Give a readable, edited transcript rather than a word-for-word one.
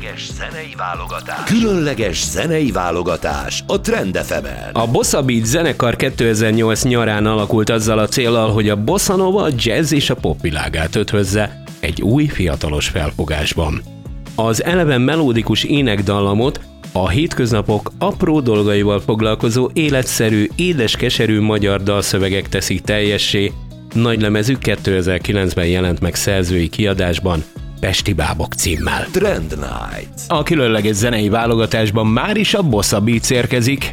Különleges zenei válogatás a Trend FM-en. A Bossa Beat zenekar 2008 nyarán alakult azzal a céllal, hogy a bossa nova, a jazz és a pop világát ötvözze egy új, fiatalos felfogásban. Az eleven melódikus énekdallamot a hétköznapok apró dolgaival foglalkozó életszerű, édes-keserű magyar dalszövegek teszik teljessé. Nagylemezük 2009-ben jelent meg szerzői kiadásban, Pesti Bábok címmel. Trend Night. A különleges zenei válogatásban máris a Bossa Beat érkezik.